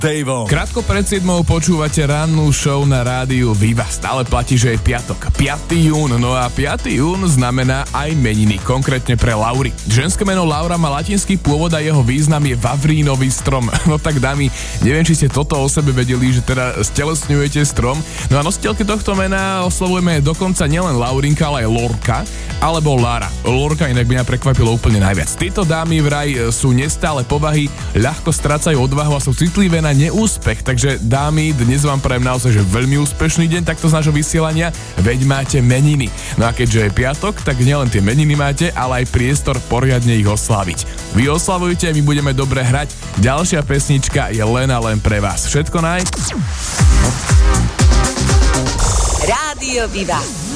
Daveom. Krátko pred 7 počúvate rannú show na rádiu Viva. Stále platí, že je piatok, 5. jún. No a 5. jún znamená aj meniny, konkrétne pre Laury. Ženské meno Laura má latinský pôvod a jeho význam je vavrínový strom. No tak dámy, neviem, či ste toto o sebe vedeli, že teda stelesňujete strom. No a nositeľky tohto mena oslovujeme dokonca nielen Laurinka, ale aj Lorka alebo Lara. Lorka inak by mňa prekvapilo úplne najviac. Tieto dámy vraj sú nestále povahy, ľahko strácajú odvahu a sú citlivé na neúspech, takže dámy, dnes vám prajem naozaj, že veľmi úspešný deň takto z nášho vysielania, veď máte meniny. No a keďže je piatok, tak nielen tie meniny máte, ale aj priestor poriadne ich osláviť. Vy oslavujte, my budeme dobre hrať. Ďalšia pesnička je len a len pre vás. Všetko naj... Rádio Viva.